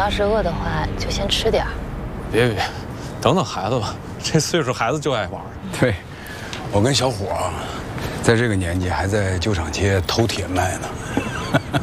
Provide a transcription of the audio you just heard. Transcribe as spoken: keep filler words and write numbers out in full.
要是饿的话，就先吃点儿。 别别，等等孩子吧，这岁数孩子就爱玩。 对，我跟小伙啊，在这个年纪还在旧厂街偷铁卖呢。